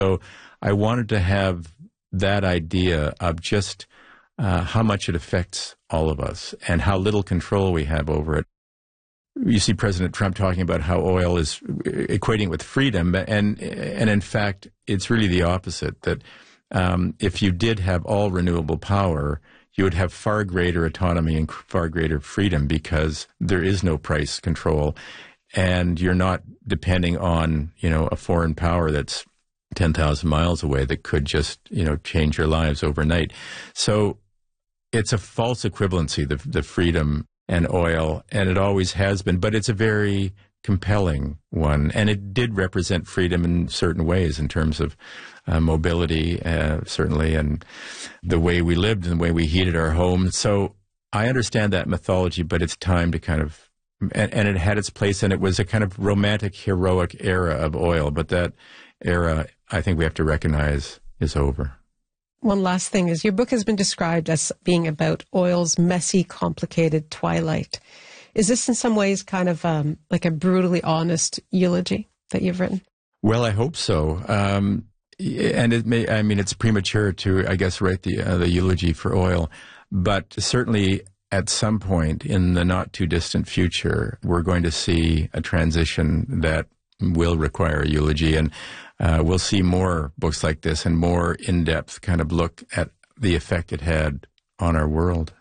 So I wanted to have that idea of just how much it affects all of us and how little control we have over it. You see President Trump talking about how oil is equating with freedom, and in fact, it's really the opposite, that if you did have all renewable power, you would have far greater autonomy and far greater freedom because there is no price control, and you're not depending on, a foreign power that's 10,000 miles away that could just, change your lives overnight. So it's a false equivalency, the freedom and oil, and it always has been, but it's a very compelling one, and it did represent freedom in certain ways in terms of mobility, certainly, and the way we lived and the way we heated our homes. So I understand that mythology, but it's time to kind of, and it had its place, and it was a kind of romantic, heroic era of oil, but that era, I think we have to recognize, is over. One last thing is your book has been described as being about oil's messy, complicated twilight. Is this in some ways kind of like a brutally honest eulogy that you've written? Well, I hope so. And it may, it's premature to, I guess, write the eulogy for oil, but certainly at some point in the not too distant future, we're going to see a transition that will require a eulogy, and we'll see more books like this and more in-depth kind of look at the effect it had on our world.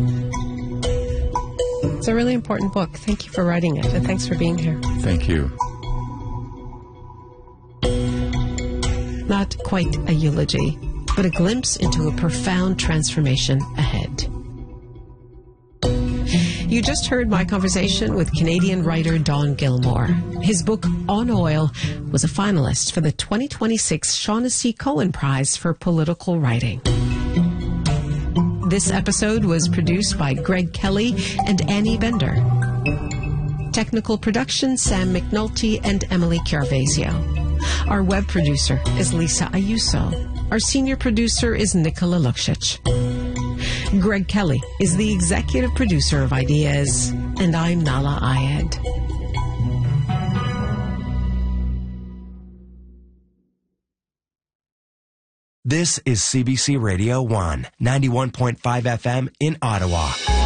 It's a really important book. Thank you for writing it, and thanks for being here. Thank you. Not quite a eulogy, but a glimpse into a profound transformation ahead. You just heard my conversation with Canadian writer Don Gilmore. His book, On Oil, was a finalist for the 2026 Shaughnessy Cohen Prize for Political Writing. This episode was produced by Greg Kelly and Annie Bender. Technical production, Sam McNulty and Emily Chiarvesio. Our web producer is Lisa Ayuso. Our senior producer is Nicola Luksic. Greg Kelly is the executive producer of Ideas, and I'm Nala Ayed. This is CBC Radio 1, 91.5 FM in Ottawa.